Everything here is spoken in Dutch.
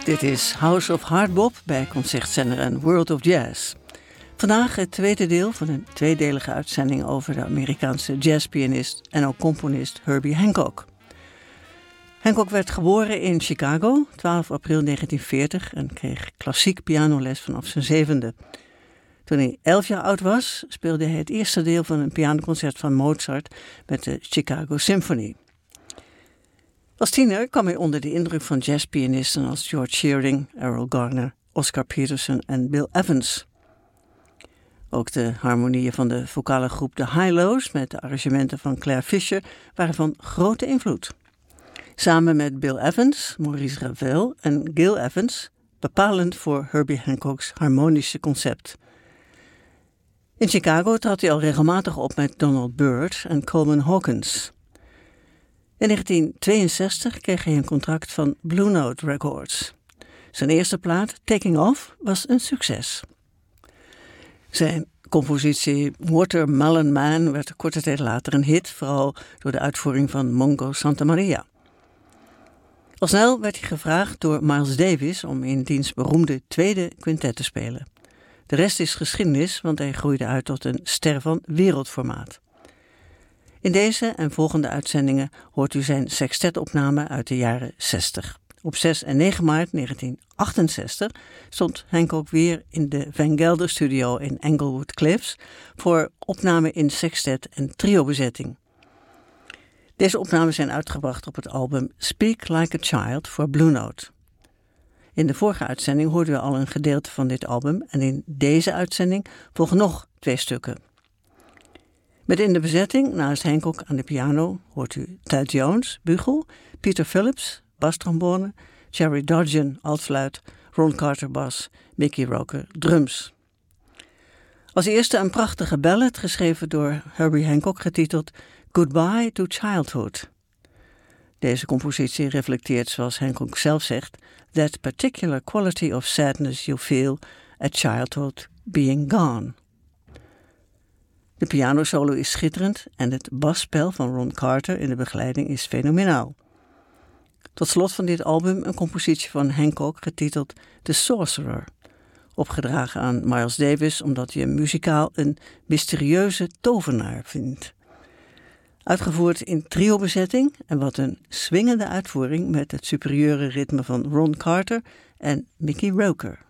Dit is House of Hardbop bij concertzender en World of Jazz. Vandaag het tweede deel van een tweedelige uitzending over de Amerikaanse jazzpianist en ook componist Herbie Hancock. Hancock werd geboren in Chicago, 12 april 1940 en kreeg klassiek pianoles vanaf zijn 7e. Toen hij 11 jaar oud was, speelde hij het eerste deel van een pianoconcert van Mozart met de Chicago Symphony. Als tiener kwam hij onder de indruk van jazzpianisten als George Shearing, Errol Garner, Oscar Peterson en Bill Evans. Ook de harmonieën van de vocale groep The Hi-Lo's met de arrangementen van Claire Fischer waren van grote invloed. Samen met Bill Evans, Maurice Ravel en Gil Evans, bepalend voor Herbie Hancock's harmonische concept. In Chicago trad hij al regelmatig op met Donald Byrd en Coleman Hawkins. In 1962 kreeg hij een contract van Blue Note Records. Zijn eerste plaat, Taking Off, was een succes. Zijn compositie Watermelon Man werd korte tijd later een hit, vooral door de uitvoering van Mongo Santamaria. Al snel werd hij gevraagd door Miles Davis om in diens beroemde tweede quintet te spelen. De rest is geschiedenis, want hij groeide uit tot een ster van wereldformaat. In deze en volgende uitzendingen hoort u zijn sextetopname uit de jaren 60. Op 6 en 9 maart 1968 stond Hancock weer in de Van Gelder Studio in Englewood Cliffs voor opname in sextet en triobezetting. Deze opnames zijn uitgebracht op het album Speak Like a Child voor Blue Note. In de vorige uitzending hoorden we al een gedeelte van dit album en in deze uitzending volgen nog 2 stukken. Met in de bezetting, naast Hancock aan de piano, hoort u Thad Jones, bugel, Peter Phillips, bastrombone, Jerry Dodgen, altfluit, Ron Carter, bas, Mickey Roker, drums. Als eerste een prachtige ballad, geschreven door Herbie Hancock, getiteld Goodbye to Childhood. Deze compositie reflecteert, zoals Hancock zelf zegt, that particular quality of sadness you feel at childhood being gone. De pianosolo is schitterend en het basspel van Ron Carter in de begeleiding is fenomenaal. Tot slot van dit album een compositie van Hancock getiteld The Sorcerer, opgedragen aan Miles Davis omdat hij hem muzikaal een mysterieuze tovenaar vindt. Uitgevoerd in triobezetting en wat een swingende uitvoering met het superieure ritme van Ron Carter en Mickey Roker.